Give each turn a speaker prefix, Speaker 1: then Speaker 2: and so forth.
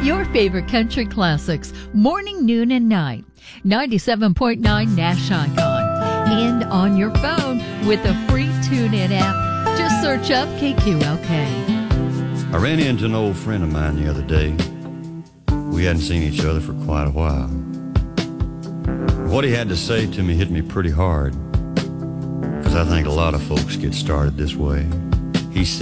Speaker 1: Your favorite country classics, morning, noon, and night. 97.9 Nash Icon. And on your phone with a free TuneIn app. Just search up KQLK.
Speaker 2: I ran into an old friend of mine the other day. We hadn't seen each other for quite a while. What he had to say to me hit me pretty hard, because I think a lot of folks get started this way. He said,